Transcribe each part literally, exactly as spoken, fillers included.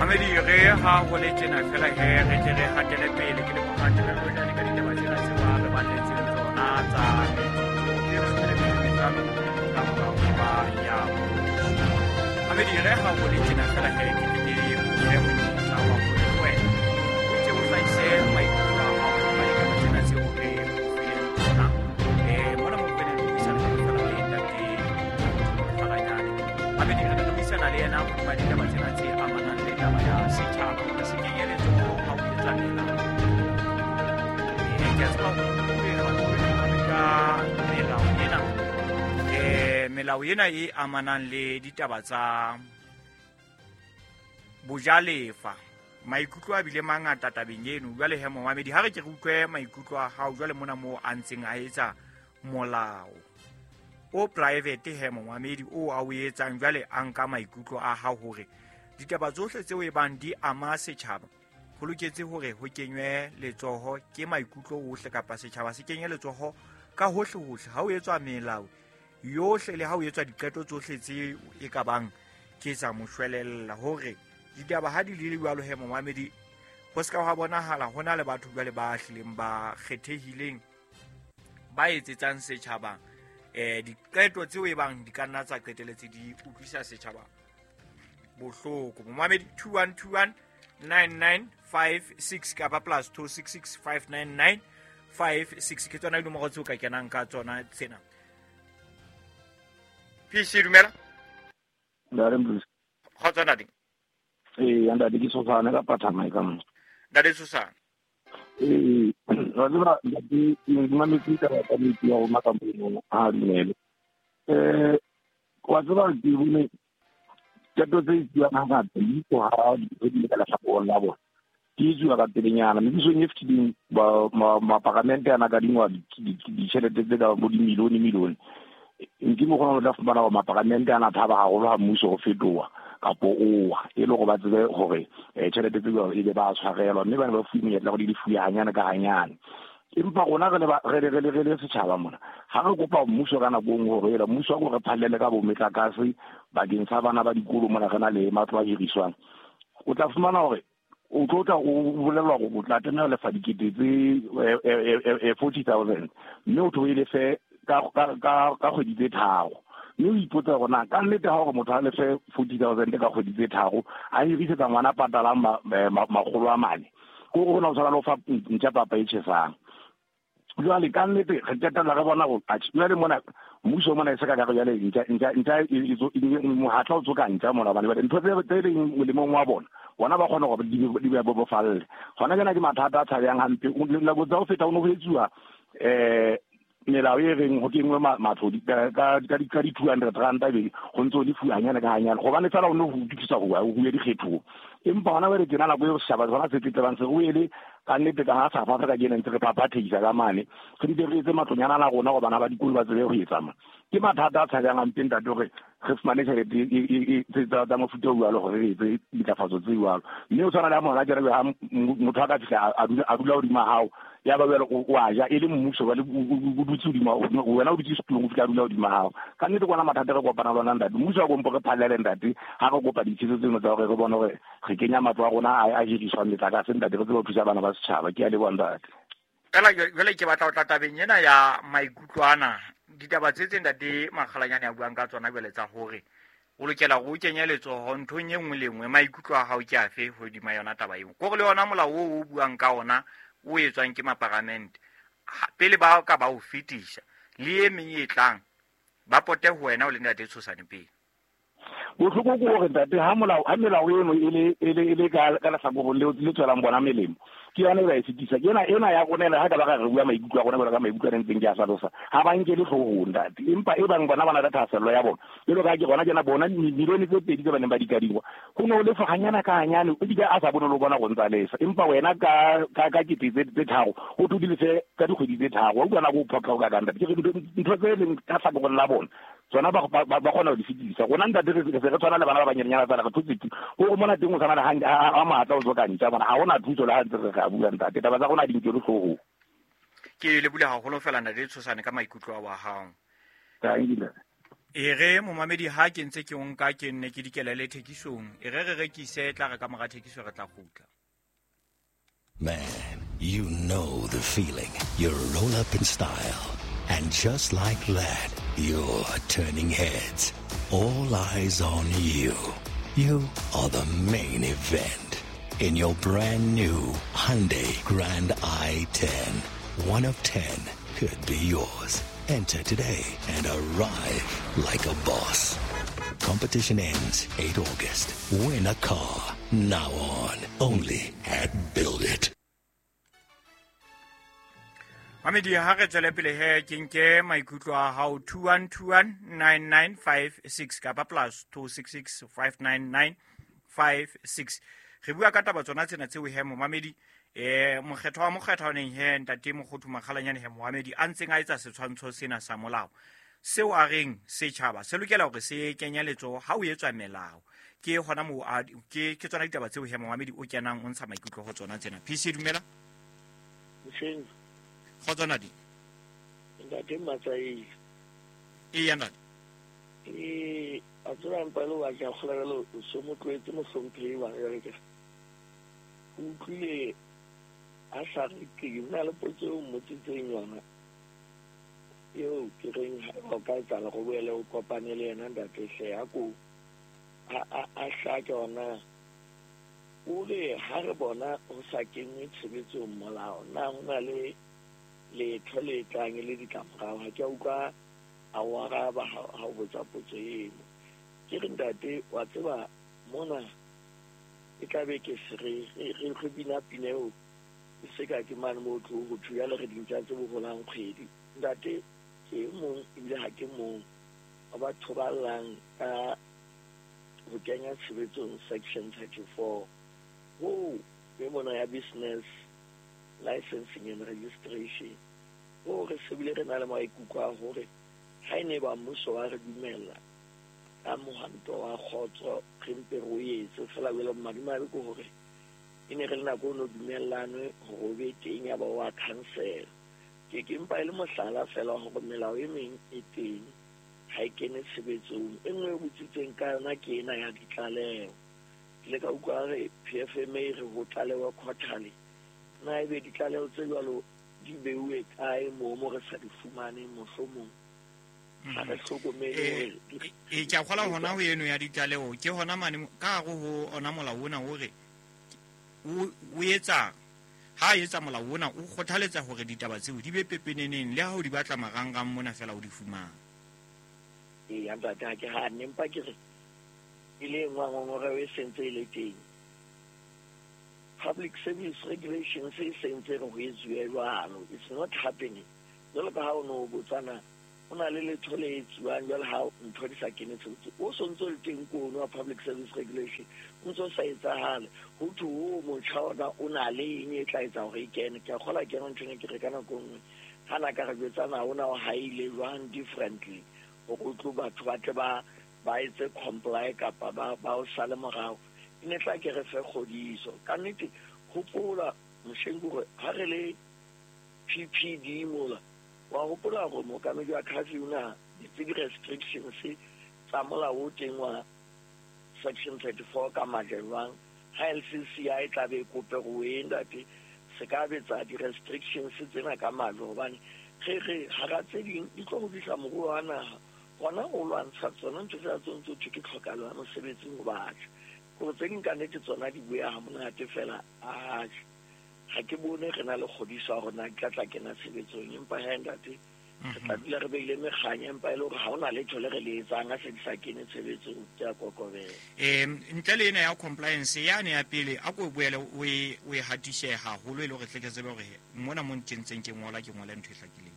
Amedi re ha go le tsena fela he re tle re hatele pele ke le mo hatele go ya ka ditaba tsena tse ba re baletse tsona tsa ke re tle re tsa ka ba ya Amedi re ha go le tsena fela he ke ke le re mo tsa ba go le wena o tse o tla ise mai ka ba ba ka tsena tse o ke na eh mona mo pele di sa le fela le ta ke fala ya Amedi re no isa na le na mo ba ditaba tsena tse amana taba ya setšhaba ka se kenyeletso ga o etsanela ke tseba go buela batho ka melao ena eh melao ena e amanang le ditaba tsa bojalefa maikutlo a bile mangata tabeng eno jwale he Mohamedi ha re ke re utlwe maikutlo a hao jwale mona mo a ntseng a etsa molao o private he Mohamedi o a o etsang jwale a nka maikutlo a hao hore ditaba tsohle tseo e bang di ama setjhaba go loketse hore ho kenywe letsoho ke maikutlo ohle kapa setjhaba se kenye letsoho ka hohle hohle ha o etswa melao yohle le ha o etswa diqeto tsohle tse e ka bang ke tsa moshwelella hore ditaba ha di le jwalo he Mohamedi ho ska ha bonahala hona le batho jwale ba hlileng ba kgethehileng ba etsetsang setjhaba eh diqeto tseo e bang di ka nna tsa qeteletse di utlwisa setjhaba bohloko Mohamedi two one two one nine nine five six kapa plus two six six five nine nine five six ke tsona dimoro tseo ka kenang ka tsona tsena Pisi dumela Ndare mbus Khotsana ding eh anda di sofana ka pathama ka mo Ndare susana eh rodira di ngami tsika ka mi ya o makambo no a dinele eh kwa tsaba di bune Jato tse di ana ga di go ha di ka la go la bo di ju ga telenyana mme so nyefti di ba ma parlamente ana ka dingwa di di tšhelete tse ka mo di milione milione nke mo go la fumana ma parlamente ana thaba ga go ha mmuso go fetoa kapo oa e le go ba tsebe gore tšhelete tse e be ba tshwarelwa mme ba ba fuime ya tla go di fuya hanyana ka hanyana empa gona re le re le re le setšhaba mona ha re kopa mmuso kana go ngo re la mmuso go re phallele ka bo metlakase ba ding sa bana ba dikolo mona kana le matlo a hiriswang o tla fumana hore o tlotla o bolelwa go tla tena le fa dikete tse forty thousand mme o thoile fe ka ka ka kgwedi tse tharo mme o ipotsa gona ka nnete ha gore motho a le fe forty thousand ka kgwedi tse tharo a hirisetsa ngwana patala magolo a mane go go na o tshwana le fa ntja papa e tshesang jwale ka nnete re tetela re bona go a tshwele mona mmuso mona e se ka ka jale ntja ntja ntja mo hatla o tsoka ntja mona bana ba ntho tse tse ding mo le mong wa bona bona ba kgona gore di be bo bofalle gona ke na ke mathata a tshabang hampe o le go tsa o feta o no go etsuwa eh melao e reng go kengwe matlhodi ka ka ka di two hundred rand be go ntse di fuanyana ka hanyana go bane fela o no go dikisa go go ya dikgetho empa hona ba re tsena la go shaba bona se tsetebang se o ele ka nnete ka ha sa fa ka gena ntse re papa theisa ka mane go di diretse matlonyana la gona go bana ba dikolo ba tsebe go etsama ke mathata a tshabang ampeng ta tore re fumane tšhelete e tsa tsa mofuta o jalo gore re etse ditlafatso tse jalo mme o tshwana le mona jare ha motho a ka fihla a dula hodima hao ya ba bele o a ja ile mmuso ba le go dutse hodima wena o dutse setulong go fihla dula hodima hao ka nnete gona mathata re kopana lona ndati mmuso a gompo re phalele ndati ha go kopa ditshitso tseno tsa gore re bone gore re kenya matlo a gona a hiriswa metlakase ndati re tse go thusa bana ba setšhaba ke a le bontate kala jwale ke batla o tlatabeng ena ya maikutlwana ditaba tse tse ndate magalanyane a buang ka tsona jwale tsa gore o lokela go kenya letsogo nthong e nngwe le nngwe maikutlo a hao ke afe hodima yona taba eo go le yona molao o o buang ka ona o etswang ke maparlamente pele ba ka ba o fetisha le e meng e tlang ba pote ho wena o le ndate tshosane pele o tlhoko go gore tate ha molao ha melao eno ile ile ile ka ka la saboro le le tswelang bona melemo ke yana ba e fetisa yena ena ya gonela ha ka ba ga re bua maikutlo a gona ba ga maikutlo a ntseng ke a salosa ha ba nke le tlhogo ndate empa e bang bona bana ka thaselo ya bona le ka ke gona jena bona milione tse pedi tse ba neng ba di kadiwa go no le faganyana ka hanyane o di ka a sa bona lo bona go ntsa lesa empa wena ka ka ka ke tse tse tharo o tudile se ka dikgwedi tse tharo o bona go phaka ka ganda ke ntho tse le ka sa go la bona tsona ba ba gona go di fitisa gona nda dire se re tsona le bana ba banyanyana tsana ga thutsitse o mo na teng o sana le ha a matla o zo ka ntja bona ha ona thuso la ha ntse re ga bua ntate taba tsa gona di ntse re tlogo ke le bula ha go lo fela nda le tshosane ka maikutlo a wa hao ka ingile e re momamedi ha ke ntse ke onka ke nne ke dikelele thekisong e re re rekise tla re ka mora thekiso re tla gutla. Man, you know the feeling. You roll up in style. And just like that, you're turning heads. All eyes on you. You are the main event in your brand new Hyundai Grand i ten. One of ten could be yours. Enter today and arrive like a boss. Competition ends eighth of August. Win a car now on only at Build It. Mamedi ha re tswele pele he ke nke maikutlo a hao two one two one nine nine five six kapa plus two six six five nine nine five six. Re bua ka taba tsona tsena tseo he Momamedi eh mokgetho wa mokgetho wa neng he ntate mogothu makgalanyane he Mohamedi a ntseng a etsa setshwantsho sena sa molao seo a reng setjhaba se lokela hore se kenya letso ha o etswa melao ke hona mo ke ke tsona ditaba tseo he Mohamedi o kenang o ntsha maikutlo ho tsona tsena. P C dumela Mshenzi khotsona di ntate Matsai e yana e a tsara mpalo wa ja kholelo so mo tlwetse mo hlomphe wa ya ke o tlile a sa re ke nna le potso mo tsitseng yona yo ke reng ha ka tsala go boele o kopane le yena ntate hle a ko a a a sha jona o le ha re bona o sa kenye tshebetso molao na hona le le thole tlang le ditlamorao ha ke utlwa a wara ba ha o botsa potso eno ke re ntate wa tseba mona e ka be ke se re re go bina pineo se ka ke mane mo tlo go thuya le re dintja tse bo golang kgwedi ntate ke mo ile ha ke mo ba thobalang ka go kenya tshebetsong section thirty-four ho be mona ya business licensing and registration o re sebile re na le maikutlo a hore ha ene ba mmuso wa re dumella ka mohanto wa khotso re mpe ro yetse fela wele madimabe ko hore ine re lena go no dumellane go be teng ya ba wa cancel ke ke mpa ile mohlala fela go melao e meng e teng ha ikene sebetsong engwe botsitseng ka yona ke ena ya ditlaleo le ka utlwa re P F M A re ho tlalewa quarterly na e be ditlaleo tse jwalo di beuwe kae mo mo re sa di fumane mohlomong ha re hlokomele e ke a kgola hona ho eno ya ditlaleo ke hona mane ka go ho ona molao ona hore o etsa ha etsa molao ona o kgothaletsa hore ditaba tseo di be pepeneneng le ha o di batla marangang mona fela o di fumana e ya data ke ha nempa ke re ile ngwangongore we sentse ile teng public service regulations is sentse go etsuelwano it's not happening jalo ka ha o no botsana ona le le thole etsuang jalo ha ntho di sa kene tsotsi o sontso le teng ko no public service regulation ntso sa etsahale ho thu o mo tshwana o na le eng e tla etsa hore ikene ke khola ke no ntshene ke re kana go nngwe hana ka re botsana ona o haile jwang differently o go tlo batho ba tle ba ba etse comply ka pa ba ba o sale morao ine tla ke re fe khodiso ka nnete hopola moshengu ha re le P P D mola wa hopola go mo ka me ya khasi una di restrictions tsa mola o teng wa section thirty-four ka majelwang ha L C C I tla be kope go enda te se ka betsa di restrictions tsena ka malo bane ge ge ha ga tse ding di tlo go ditla mo go ana gona go lwantsha tsona ntse tsa tsontso ke tlhokalo ya mosebetsi go batho go tseng ka nete tsona di buya ha monate fela a ha ke bone re na le kgodiso go na tla tla kena sebetsong empa ha ndate re tla dula re beile meganya empa ile gore ha ona le thole re le etsang a se di sa kene sebetsong tsa kokobela em ntle le ena ya compliance ya ne ya pele a go boele o e hatishe ha holo ile gore tle ke tsebe gore mona mo ntentseng ke ngola ke ngola ntwe hlakileng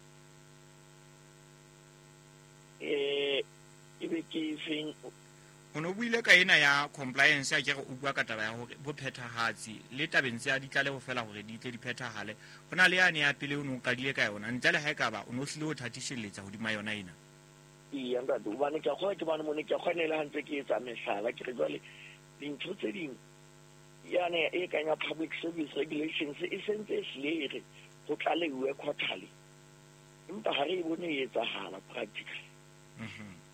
eh ibe ke feng o no buile ka ena ya compliance a ke go bua ka taba ya hore bo phethahatsi le tabeng tse a di tlale go fela gore di tle di phethahale hona le yane ya pele o no ka dile ka yona ntle le ha ka ba o no hlile o thathisheletsa hodima yona ena e ya nda do bana ke go ke bana mo ne ke kgonela hantse ke etsa mehlala ke re jwale dintho tse ding yane e ka nya public service regulations e sentse slere go tlalewe quarterly empa ha re bone e etsahala practically mhm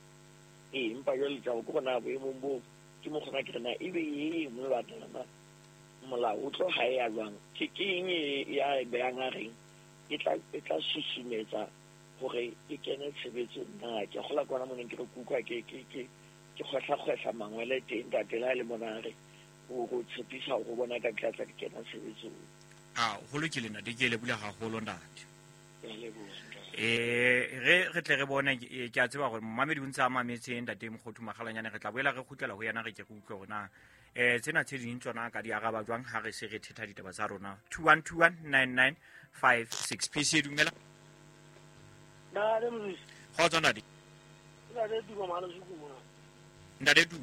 e empa jwale tsa go bona boemong bo ke mo gona ke rena e be e mo ba tla molao o tlo ha ya jwang ke eng ya beang a reng e tla e tla susumetsa gore e kene tshebetso nna ke gola kwana mo neng ke re kukwa ke ke ke ke khwetla khwetla mangwele teng tatela le monare o go tshepisa go bona ka tlatsa di kena tshebetso a go le ke lena di ke le bula ga go lo ndate le bo eh re re tle re bone ke a tseba gore mmamedi o ntse a mametseng ntate mogothu magalanyane re tla boela re khutlela go yana re ke go utlwe gona eh tsena tse ding tsona ka di araba jwang ha re se re thetha ditaba tsa rona two one two one nine nine five six P C dumela na le mo go tsona di na le di go mala se go mo ndade du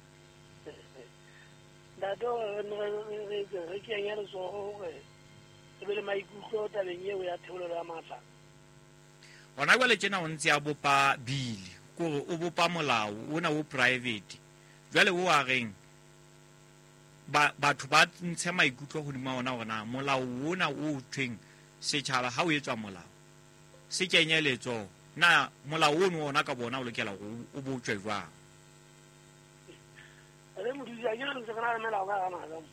da do re re ke nya le so gore e be le maikutlo tabeng eo ya theolelo ya matla ona gwa le tsena o ntse a bopa bili gore o bopa molao ona o private jwale o a reng ba batho ba ntshe maikutlo go dima ona ona molao ona o thweng setšhaba ha o etswa molao se kenyeletso na molao ono ona ka bona o lokela go o botswe jwang ale mo di ya ke re se kana le melao ka gana ga mo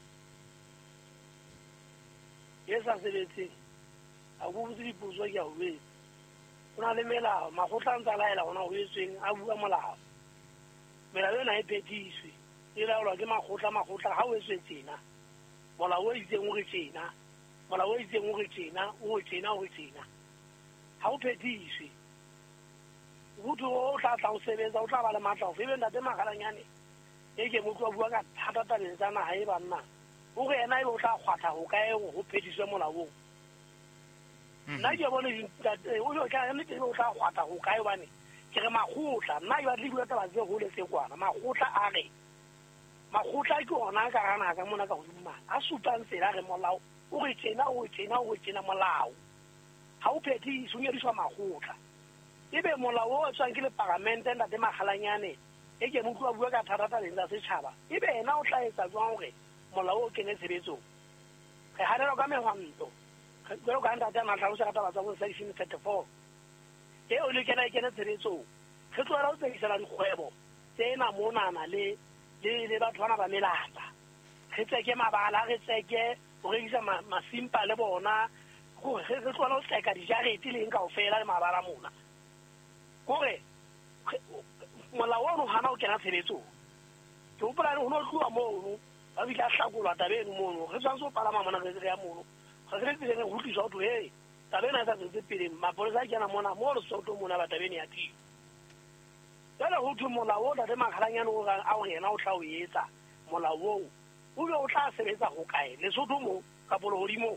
yesa se letse a go botse dipuso ke a o be ona le melao magotla ntse a laela gona go etsweng a bua molao melao ena e phetiswe e laolwa ke magotla magotla ga o etswe tsena molao o itseng o re tsena molao o itseng o re tsena o re tsena o re tsena ga o phetiswe botho o tla tla o sebetsa o tla ba le matla o febe ntate magalanyane e ke mo tlo bua ka thatatabeng tsa naga e banna o re ena e o tla kgwatha go kae go phetiswe molaong nna ke bone o yo ka ene ke o tla kgwatha go kae bane ke re magotla nna yo a le bua taba tse go le se kwana magotla a re magotla ke ona ka gana ka mona ka go duma a supang tsela re molao o re tsena o tsena o tsena molao ha o pheti sunye di swa magotla ebe molao o tswang ke le parlamente nda de magalanyane e ke mo tloa bua ka thata le tsa setšhaba ebe ena o tla etsa jwang gore molao o kene tshebetsong ge hanelo ka mehwanto go ka nda tana tla o se ka taba tsa go section thirty-four e o le kena kene tshebetsong ge tloela o tsekisela dikgwebo tsena monana le le le batho bana ba melata ge tseke mabala ge tseke o rekisa masimpa le bona go ge ge tloela o tseka dijarete le nka o fela le mabala mona gore molao ono hana o kena tshebetsong ke hopola ho no tluwa mono ba bitla hlakolwa tabeng mono ge tsantse o palama mona ge re ya mono ga se re tsene go tlisa go he tabena sa se pele mapolesa a kena mona mo re soto mona ba tabeng ya tiro jalo go thwe molao o tate magalanyane o ga a o yena o tla o etsa molao o o be o tla sebetsa go kae lesotho mo ka polo godimo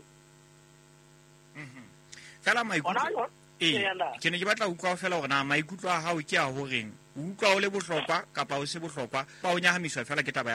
fela maikutlo e ke ne ke batla utlwa fela gore na maikutlo a hao ke a ho reng o utlwa o le bohlokwa kapa o se bohlokwa ba o nyahamiswa fela ke taba ya